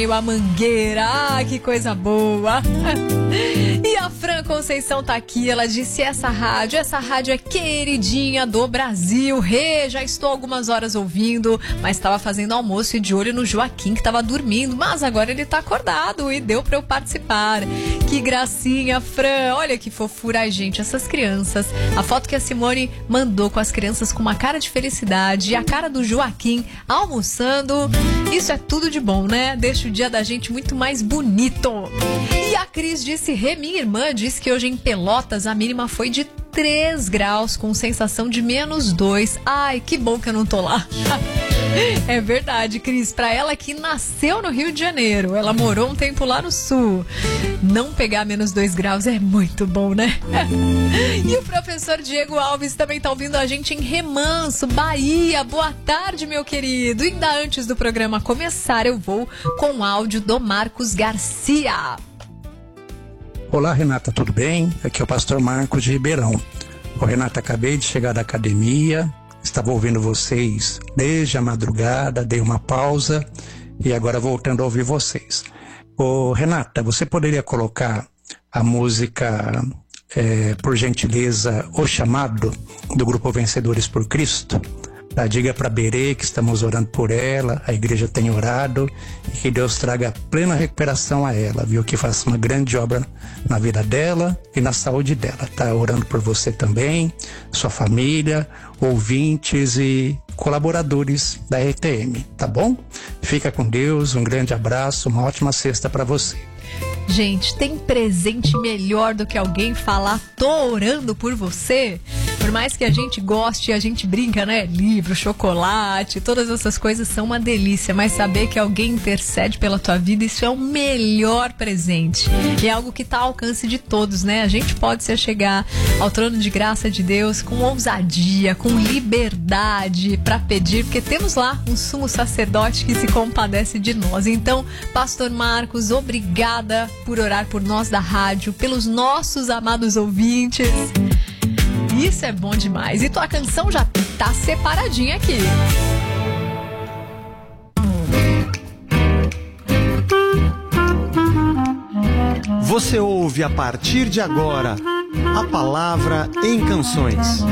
A Mangueira, que coisa boa. E a Fran Conceição tá aqui, ela disse: essa rádio é queridinha do Brasil. Rê, já estou algumas horas ouvindo, mas estava fazendo almoço e de olho no Joaquim, que estava dormindo, mas agora ele tá acordado e deu para eu participar. Que gracinha, Fran, olha que fofura. Ai, gente, essas crianças, a foto que a Simone mandou com as crianças com uma cara de felicidade e a cara do Joaquim almoçando, isso é tudo de bom, né? Deixa o dia da gente muito mais bonito. E a Cris disse: Rê, minha irmã disse que hoje em Pelotas a mínima foi de 3 graus com sensação de -2. Ai, que bom que eu não tô lá. É verdade, Cris, pra ela que nasceu no Rio de Janeiro, ela morou um tempo lá no sul, não pegar -2 graus é muito bom, né? E o professor Diego Alves também tá ouvindo a gente em Remanso, Bahia. Boa tarde, meu querido. E ainda antes do programa começar, eu vou com o áudio do Marcos Garcia. Olá, Renata, tudo bem? Aqui é o pastor Marcos de Ribeirão. Ô, Renata, acabei de chegar da academia, estava ouvindo vocês desde a madrugada, dei uma pausa e agora voltando a ouvir vocês. Ô, Renata, você poderia colocar a música, por gentileza, O Chamado, do grupo Vencedores por Cristo? Tá, diga para Berê que estamos orando por ela, a igreja tem orado, e que Deus traga plena recuperação a ela, viu? Que faça uma grande obra na vida dela e na saúde dela. Tá orando por você também, sua família, ouvintes e colaboradores da RTM, tá bom? Fica com Deus, um grande abraço, uma ótima sexta para você. Gente, tem presente melhor do que alguém falar: tô orando por você? Por mais que a gente goste, a gente brinca, né? Livro, chocolate, todas essas coisas são uma delícia, mas saber que alguém intercede pela tua vida, isso é o melhor presente. E é algo que tá ao alcance de todos, né? A gente pode se achegar ao trono de graça de Deus com ousadia, com liberdade para pedir, porque temos lá um sumo sacerdote que se compadece de nós. Então, Pastor Marcos, obrigada por orar por nós da rádio, pelos nossos amados ouvintes. Isso é bom demais. E tua canção já tá separadinha aqui. Você ouve a partir de agora a Palavra em Canções.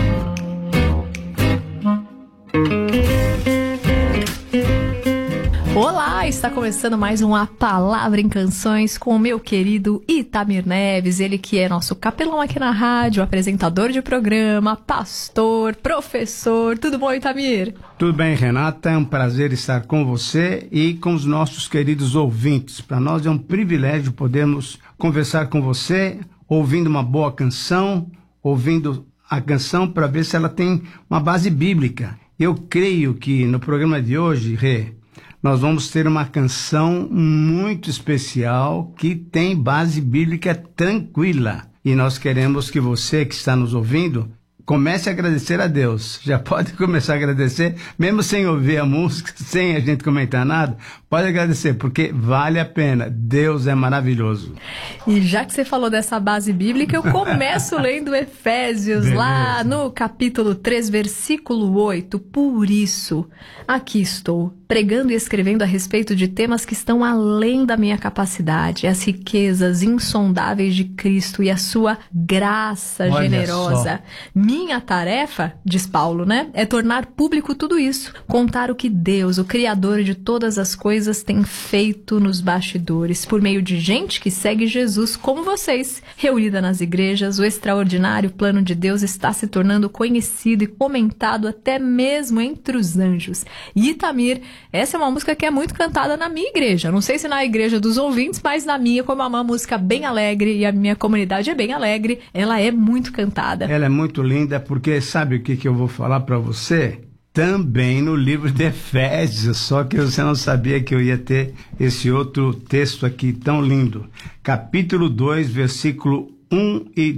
Olá, está começando mais um A Palavra em Canções com o meu querido Itamir Neves, ele que é nosso capelão aqui na rádio, apresentador de programa, pastor, professor. Tudo bom, Itamir? Tudo bem, Renata, é um prazer estar com você e com os nossos queridos ouvintes. Para nós é um privilégio podermos conversar com você, ouvindo uma boa canção, ouvindo a canção para ver se ela tem uma base bíblica. Eu creio que no programa de hoje, Rê, nós vamos ter uma canção muito especial que tem base bíblica tranquila. E nós queremos que você que está nos ouvindo comece a agradecer a Deus. Já pode começar a agradecer, mesmo sem ouvir a música, sem a gente comentar nada. Pode agradecer, porque vale a pena. Deus é maravilhoso. E já que você falou dessa base bíblica, eu começo lendo Efésios, beleza, lá no capítulo 3, versículo 8. Por isso, aqui estou, pregando e escrevendo a respeito de temas que estão além da minha capacidade, as riquezas insondáveis de Cristo e a sua graça Olha generosa. Só. Minha tarefa, diz Paulo, né, é tornar público tudo isso, contar o que Deus, o Criador de todas as coisas, tem feito nos bastidores, por meio de gente que segue Jesus como vocês. Reunida nas igrejas, o extraordinário plano de Deus está se tornando conhecido e comentado até mesmo entre os anjos. E Itamir, essa é uma música que é muito cantada na minha igreja. Não sei se na igreja dos ouvintes, mas na minha, como é uma música bem alegre e a minha comunidade é bem alegre, ela é muito cantada. Ela é muito linda porque sabe o que eu vou falar para você? Também no livro de Efésios, só que você não sabia que eu ia ter esse outro texto aqui tão lindo. Capítulo 2, versículo 1 e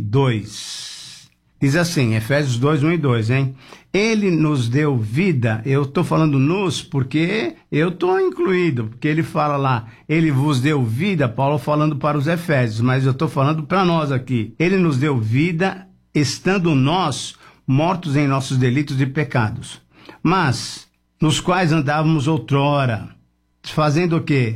2. Diz assim, Efésios 2, 1 e 2, hein? Ele nos deu vida, eu estou falando nos porque eu estou incluído, porque ele fala lá, ele vos deu vida, Paulo falando para os Efésios, mas eu estou falando para nós aqui. Ele nos deu vida, estando nós mortos em nossos delitos e pecados, mas nos quais andávamos outrora, fazendo o quê?